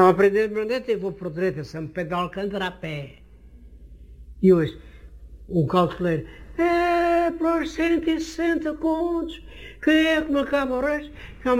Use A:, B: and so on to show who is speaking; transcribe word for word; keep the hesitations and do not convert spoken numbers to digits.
A: Não aprender de Brandeta e vou por direita, São Pedro de Alcântara a pé. E hoje, um calculeiro, é, para os cento e sessenta contos, quem é que me acaba o resto?